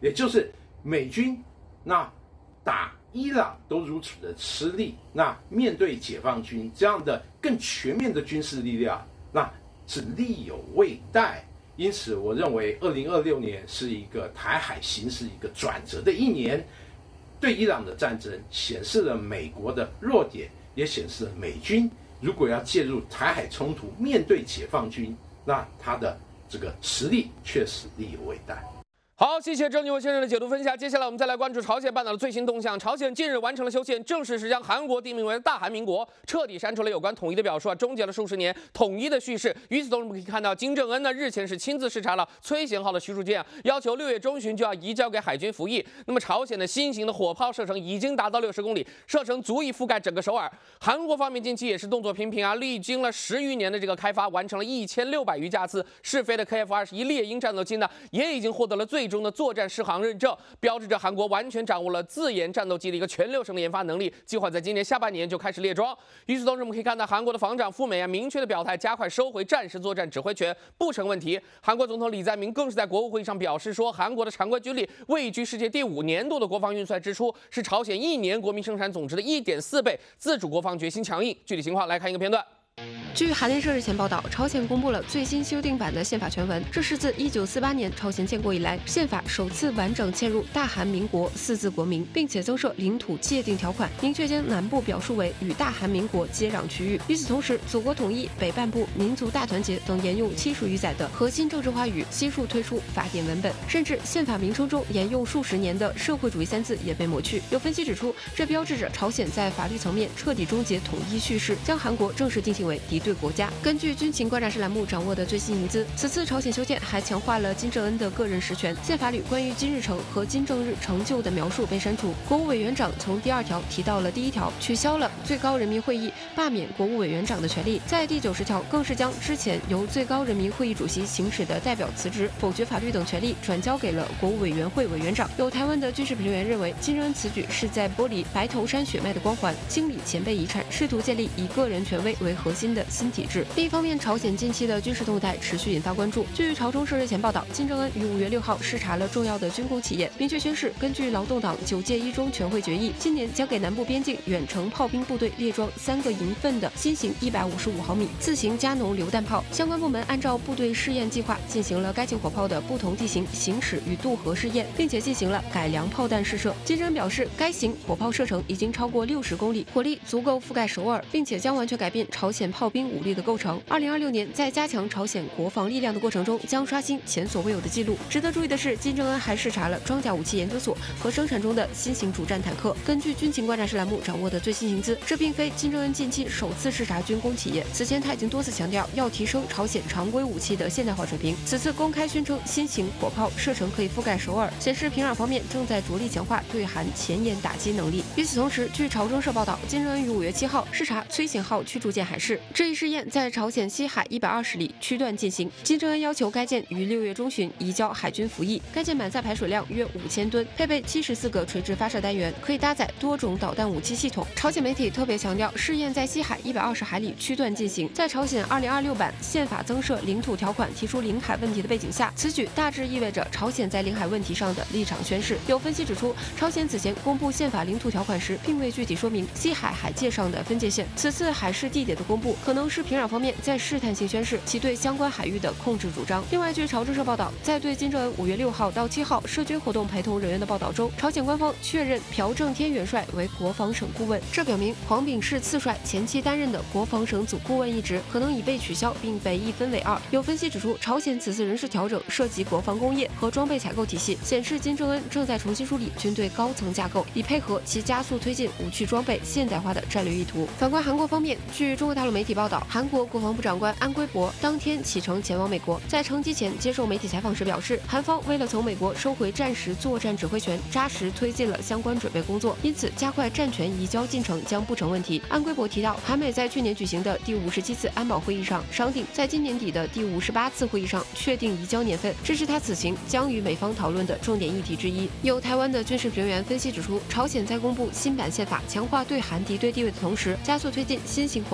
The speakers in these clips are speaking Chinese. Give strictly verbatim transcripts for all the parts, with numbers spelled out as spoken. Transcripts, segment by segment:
也就是美军那打伊朗都如此的吃力，那面对解放军这样的更全面的军事力量，那是力有未逮。因此，我认为二零二六年是一个台海形势一个转折的一年。对伊朗的战争显示了美国的弱点，也显示了美军如果要介入台海冲突，面对解放军，那他的这个实力确实力有未逮。 好，谢谢郑立文先生的解读分享。接下来我们再来关注朝鲜半岛的最新动向。朝鲜近日完成了修宪，正式是将韩国定名为大韩民国，彻底删除了有关统一的表述，终结了数十年统一的叙事。与此同时，我们可以看到金正恩呢日前是亲自视察了崔贤号的驱逐舰，要求六月中旬就要移交给海军服役。那么朝鲜的新型的火炮射程已经达到六十公里，射程足以覆盖整个首尔。韩国方面近期也是动作频频啊，历经了十余年的这个开发，完成了一千六百余架次试飞的 K F 二十一猎鹰战斗机呢，也已经获得了最终的作战适航认证，标志着韩国完全掌握了自研战斗机的一个全流程的研发能力，计划在今年下半年就开始列装。与此同时，我们可以看到韩国的防长赴美啊明确的表态，加快收回战时作战指挥权不成问题。韩国总统李在明更是在国务会议上表示说，韩国的常规军力位居世界第五，年度的国防预算支出是朝鲜一年国民生产总值的 一点四倍，自主国防决心强硬。具体情况来看一个片段。 据韩联社日前报道，朝鲜公布了最新修订版的宪法全文，这是自一九四八年朝鲜建国以来，宪法首次完整嵌入大韩民国四字国名，并且增设领土界定条款，明确将南部表述为与大韩民国接壤区域。与此同时，祖国统一、北半部、民族大团结等沿用七十余载的核心政治话语悉数退出法典文本，甚至宪法名称中沿用数十年的社会主义三字也被抹去。有分析指出，这标志着朝鲜在法律层面彻底终结统一叙事，将韩国正式定性为敌对国家。根据军情观察室栏目掌握的最新营资，此次朝鲜修宪还强化了金正恩的个人实权。宪法里关于金日成和金正日成就的描述被删除，国务委员长从第二条提到了第一条，取消了最高人民会议罢免国务委员长的权利。在第九十条更是将之前由最高人民会议主席行使的代表辞职、否决法律等权利转交给了国务委员会委员长。有台湾的军事评论员认为，金正恩此举是在剥离白头山血脉的光环，清理前辈遗产，试图建立以个人权威为核心的新体制。另一方面，朝鲜近期的军事动态持续引发关注。据朝中社日前报道，金正恩于五月六号视察了重要的军工企业，明确宣示，根据劳动党九届一中全会决议，今年将给南部边境远程炮兵部队列装三个营分的新型一百五十五毫米自行加农榴弹炮。相关部门按照部队试验计划进行了该型火炮的不同地形行驶与渡河试验，并且进行了改良炮弹试射。金正恩表示，该型火炮射程已经超过六十公里，火力足够覆盖首尔，并且将完全改变朝鲜炮兵武力的构成。二零二六年，在加强朝鲜国防力量的过程中，将刷新前所未有的纪录。值得注意的是，金正恩还视察了装甲武器研究所和生产中的新型主战坦克。根据军情观察室栏目掌握的最新薪资，这并非金正恩近期首次视察军工企业。此前他已经多次强调要提升朝鲜常规武器的现代化水平。此次公开宣称新型火炮射程可以覆盖首尔，显示平壤方面正在着力强化对韩前沿打击能力。与此同时，据朝中社报道，金正恩于五月七号视察崔贤号驱逐舰海试，这一试验在朝鲜西海一百二十里区段进行。金正恩要求该舰于六月中旬移交海军服役。该舰满载排水量约五千吨，配备七十四个垂直发射单元，可以搭载多种导弹武器系统。朝鲜媒体特别强调，试验在西海一百二十海里区段进行。在朝鲜二零二六版宪法增设领土条款，提出领海问题的背景下，此举大致意味着朝鲜在领海问题上的立场宣示。有分析指出，朝鲜此前公布宪法领土条款时，并未具体说明西海海界上的分界线。此次海试地点的公布，可能是平壤方面在试探性宣示其对相关海域的控制主张。另外，据朝中社报道，在对金正恩五月六号到七号涉军活动陪同人员的报道中，朝鲜官方确认朴正天元帅为国防省顾问，这表明黄炳世次帅前期担任的国防省组顾问一职可能已被取消，并被一分为二。有分析指出，朝鲜此次人事调整涉及国防工业和装备采购体系，显示金正恩正在重新梳理军队高层架构，以配合其加速推进武器装备现代化的战略意图。反观韩国方面，据中国大陆媒体报道，韩国国防部长官安圭博当天启程前往美国，在乘机前接受媒体采访时表示，韩方为了从美国收回战时作战指挥权，扎实推进了相关准备工作，因此加快战权移交进程将不成问题。安圭博提到，韩美在去年举行的第五十七次安保会议上商定，在今年底的第五十八次会议上确定移交年份，这是他此行将与美方讨论的重点议题之一。有台湾的军事评论员分析指出，朝鲜在公布新版宪法，强化对韩敌对地位的同时，加速推进新型火炮列装。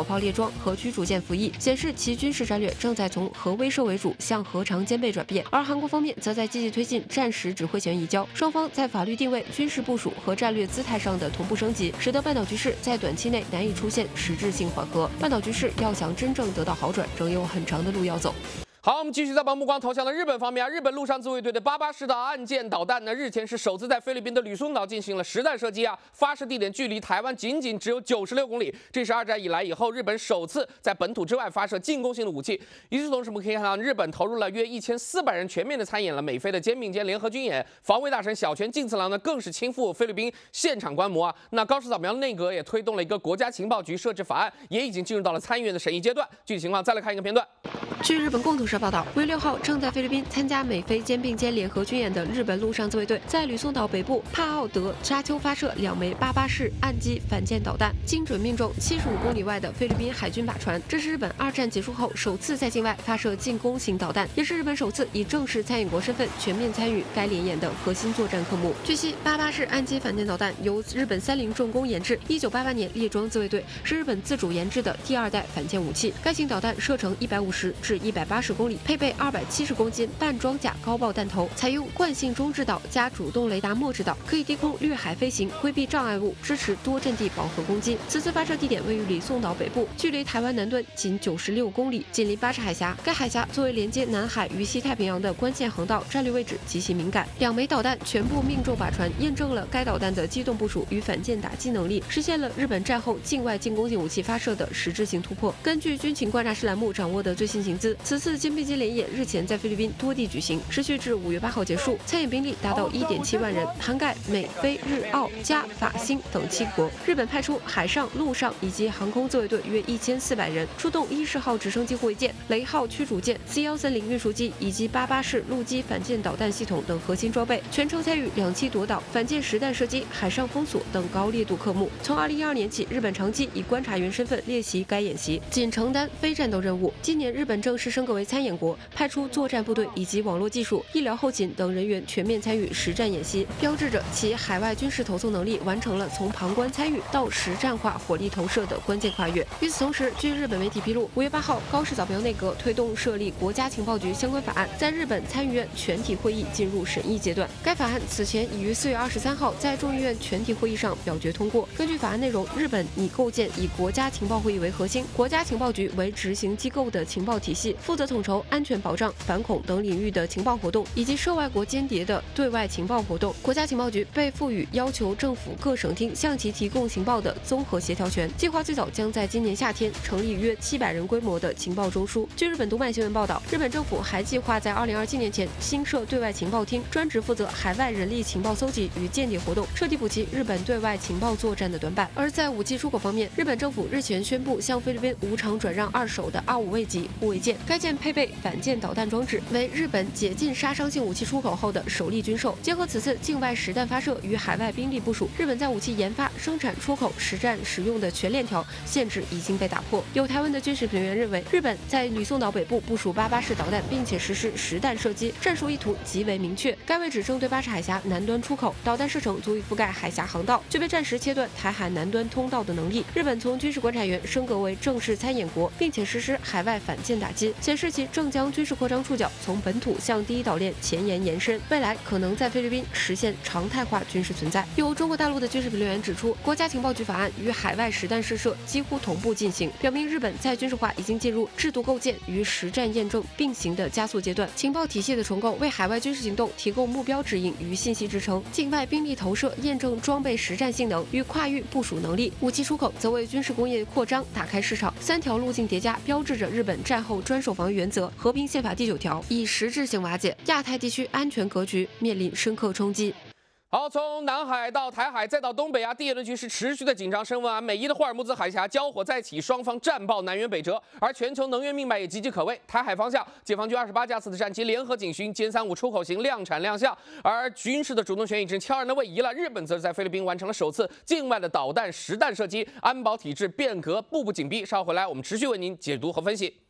装和驱逐舰服役，显示其军事战略正在从核威慑为主向核常兼备转变。而韩国方面则在积极推进战时指挥权移交，双方在法律定位、军事部署和战略姿态上的同步升级，使得半岛局势在短期内难以出现实质性缓和。半岛局势要想真正得到好转，仍有很长的路要走。 好，我们继续再把目光投向了日本方面啊。日本陆上自卫队的八八式的岸舰导弹呢，日前是首次在菲律宾的吕宋岛进行了实弹射击啊。发射地点距离台湾仅仅只有九十六公里，这是二战以来以后日本首次在本土之外发射进攻性的武器。与此同时，我们可以看到，日本投入了约一千四百人，全面的参演了美菲的肩并肩联合军演。防卫大臣小泉进次郎呢，更是亲赴菲律宾现场观摩啊。那高市早苗内阁也推动了一个国家情报局设置法案，也已经进入到了参议院的审议阶段。具体情况再来看一个片段。 据日本共同社报道，五月六号。 正在菲律宾参加美菲肩并肩联合军演的日本陆上自卫队，在吕宋岛北部帕奥德沙丘发射两枚八八式岸基反舰导弹，精准命中七十五公里外的菲律宾海军靶船。这是日本二战结束后首次在境外发射进攻型导弹，也是日本首次以正式参演国身份全面参与该联演的核心作战科目。据悉，八八式岸基反舰导弹由日本三菱重工研制，一九八八年列装自卫队，是日本自主研制的第二代反舰武器。该型导弹射程一百五十至一百八十公里，配备二百七十公斤半装甲高爆弹头，采用惯性中制导加主动雷达末制导，可以低空掠海飞行，规避障碍物，支持多阵地饱和攻击。此次发射地点位于吕宋岛北部，距离台湾南端仅九十六公里，紧邻巴士海峡。该海峡作为连接南海与西太平洋的关键航道，战略位置极其敏感。两枚导弹全部命中靶船，验证了该导弹的机动部署与反舰打击能力，实现了日本战后境外进攻性武器发射的实质性突破。根据军情观察室栏目掌握的最新情资，此次肩并肩联演日前在菲律宾多地举行，持续至五月八号结束。参演兵力达到一点七万人，涵盖美、菲、日、澳、加、法、新等七国。日本派出海上、陆上以及航空自卫队约一千四百人，出动伊式号直升机护卫舰、雷号驱逐舰、C 幺三零运输机以及八八式陆基反舰导弹系统等核心装备，全程参与两栖夺岛、反舰实弹射击、海上封锁等高烈度科目。从二零一二年起，日本长期以观察员身份列席该演习，仅承担非战斗任务。今年，日本正式升格为参演国，派出作战部队以及网络技术、医疗后勤等人员全面参与实战演习，标志着其海外军事投送能力完成了从旁观参与到实战化火力投射的关键跨越。与此同时，据日本媒体披露，五月八号，高市早苗内阁推动设立国家情报局相关法案，在日本参议院全体会议进入审议阶段。该法案此前已于四月二十三号在众议院全体会议上表决通过。根据法案内容，日本拟构建以国家情报会议为核心、国家情报局为执行机构的情报体系，负责统筹安全保障、反恐等领域的情报活动，以及涉外国间谍的对外情报活动。国家情报局被赋予要求政府各省厅向其提供情报的综合协调权。计划最早将在今年夏天成立约七百人规模的情报中枢。据日本读卖新闻报道，日本政府还计划在二零二七年前新设对外情报厅，专职负责海外人力情报搜集与间谍活动，彻底补齐日本对外情报作战的短板。而在武器出口方面，日本政府日前宣布向菲律宾无偿转让二手的二五卫级护卫舰，该舰配备反舰导弹装置，为日本解禁杀伤性武器出口后的首例军售。结合此次境外实弹发射与海外兵力部署，日本在武器研发、生产、出口、实战使用的全链条限制已经被打破。有台湾的军事评论员认为，日本在吕宋岛北部部署八八式导弹，并且实施实弹射击，战术意图极为明确。该位置正对巴士海峡南端出口，导弹射程足以覆盖海峡航道，具备战时切断台海南端通道的能力。日本从军事观察员升格为正式参演国，并且实施海外反舰打击，显示其正将军事扩张触角从本土向第一岛链前沿延伸，未来可能在菲律宾实现常态化军事存在。有中国大陆的军事评论员指出，国家情报局法案与海外实弹试射几乎同步进行，表明日本在军事化已经进入制度构建与实战验证并行的加速阶段。情报体系的重构为海外军事行动提供目标指引与信息支撑，境外兵力投射验证装备实战性能与跨域部署能力，武器出口则为军事工业扩张打开市场。三条路径叠加，标志着日本战后专守防御原则、和平宪法第九条以实质性瓦解，亚太地区安全格局面临深刻冲击。 好，从南海到台海再到东北啊，地缘的局势持续的紧张升温啊。美伊的霍尔木兹海峡交火再起，双方战报南辕北辙，而全球能源命脉也岌岌可危。台海方向，解放军二十八架次的战机联合警巡歼三五出口型量产亮相，而军事的主动权已经悄然的位移了。日本则是在菲律宾完成了首次境外的导弹实弹射击，安保体制变革步步紧逼。稍后回来，我们持续为您解读和分析。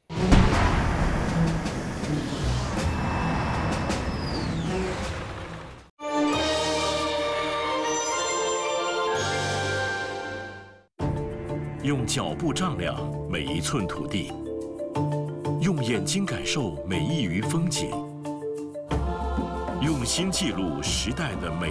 用脚步丈量每一寸土地，用眼睛感受每一隅风景，用心记录时代的每